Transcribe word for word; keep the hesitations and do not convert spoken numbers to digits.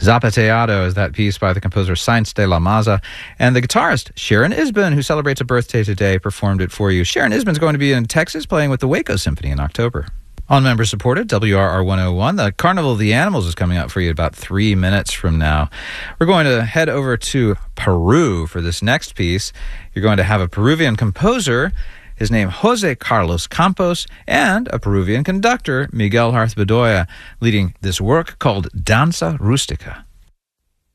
Zapateado is that piece by the composer Sainz de la Maza. And the guitarist Sharon Isbin, who celebrates a birthday today, performed it for you. Sharon Isbin's going to be in Texas playing with the Waco Symphony in October. On member-supported W R R one oh one, the Carnival of the Animals is coming up for you about three minutes from now. We're going to head over to Peru for this next piece. You're going to have a Peruvian composer, his name Jose Carlos Campos, and a Peruvian conductor, Miguel Harth Bedoya, leading this work called Danza Rustica.